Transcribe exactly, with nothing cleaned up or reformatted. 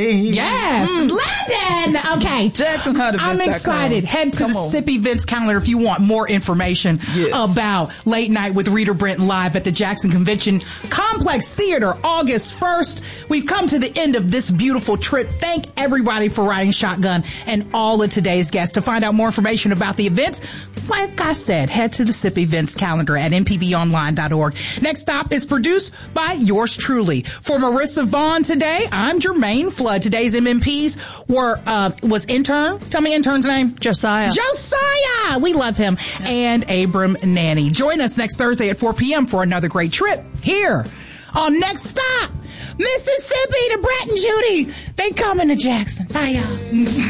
team. Yes. Mm. London. Okay. Jackson Hunter. I'm excited. Head to Come the on. Sip Events calendar if you want more information yes. about Late Night with Rita Brenton live at the Jackson Convention Complex Theater, August first. We've come to the end of this beautiful trip. Thank everybody for riding shotgun and all of today's guests. To find out more information about the events, like I said, head to the Sip Events calendar at m p b online dot org. Next stop is produced by yours truly. For Marissa Vaughn today, I'm Jermaine Flood. Today's M M Ps were, uh, was intern. Tell me intern's name. Josiah. Josiah. We love him. Yeah. And Abram Nanny. Join us next Thursday at four p.m. for another great trip here on Next Stop, Mississippi. To Brett and Judy. They coming to Jackson. Bye, y'all.